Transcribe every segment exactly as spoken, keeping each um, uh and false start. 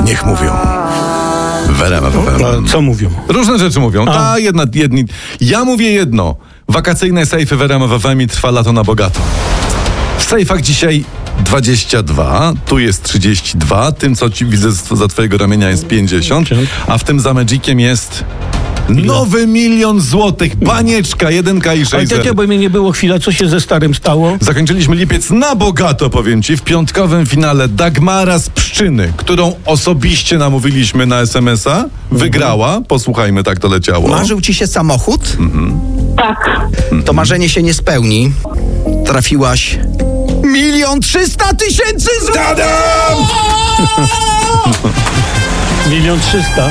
Niech mówią. W R M F F M. A co mówią? Różne rzeczy mówią. Ta jedna, jedni. Ja mówię jedno. Wakacyjne sejfy w R M F F M i trwa lato na bogato. W sejfach dzisiaj dwadzieścia dwa, tu jest trzydzieści dwa, tym co ci widzę za twojego ramienia jest pięćdziesiąt, a w tym za Magiciem jest nowy milion złotych, banieczka, jedynka i Ale sześćset. to, bo mnie nie było chwila, co się ze starym stało? Zakończyliśmy lipiec na bogato, powiem ci, w piątkowym finale Dagmara z Pszczyny, którą osobiście namówiliśmy na es em es a, wygrała, posłuchajmy, tak to leciało. Marzył ci się samochód? Tak. To marzenie się nie spełni. Trafiłaś milion trzysta tysięcy złotych! Milion trzysta.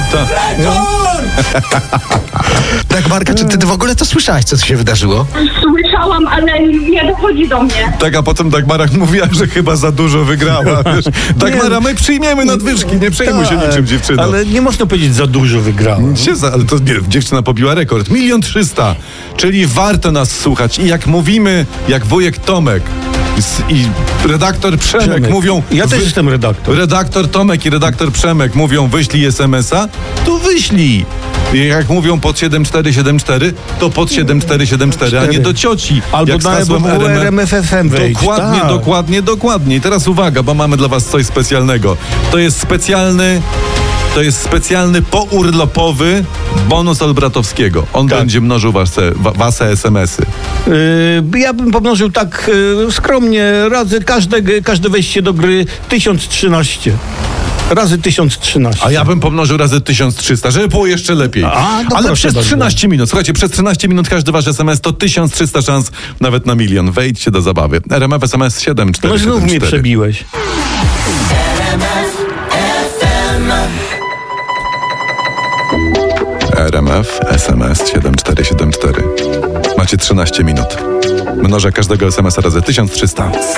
Dagmarka, czy ty w ogóle to słyszałaś, co się wydarzyło? Słyszałam, ale nie dochodzi do mnie. Tak, a potem Dagmara mówiła, że chyba za dużo wygrała. Wiesz. Dagmara, my przyjmiemy nadwyżki, nie przejmuj się Tak, niczym, dziewczyno. Ale nie można powiedzieć, za dużo wygrałem. Się za, ale to nie, dziewczyna pobiła rekord. Milion trzysta, czyli warto nas słuchać. I jak mówimy, jak wujek Tomek z, i redaktor Przemek, Przemek. mówią... Ja też wy- jestem redaktor. Redaktor Tomek i redaktor Przemek mówią, wyślij es em es a, to wyślij. I jak mówią pod siedem cztery siedem cztery, to pod siedem cztery siedem cztery, a nie do cioci. Albo jak z na hasłem R M F F M wejdź. Dokładnie, Tak. dokładnie, dokładnie. I teraz uwaga, bo mamy dla was coś specjalnego. To jest specjalny... To jest specjalny pourlopowy bonus Olbratowskiego. On Tak. będzie mnożył wasze, wa- wasze es em esy. Yy, ja bym pomnożył tak yy, skromnie, razy każde, każde wejście do gry tysiąc trzynaście. Razy tysiąc trzynaście. A ja bym pomnożył razy tysiąc trzysta, żeby było jeszcze lepiej. A, no Ale proszę przez bardzo. trzynaście minut. Słuchajcie, przez trzynaście minut każdy wasz es em es to tysiąc trzysta szans nawet na milion. Wejdźcie do zabawy. R M F es em es siedem cztery No znów siedem mnie cztery. przebiłeś. R M F es em es siedem cztery siedem cztery. Macie trzynaście minut. Mnożę każdego es em es a razy tysiąc trzysta.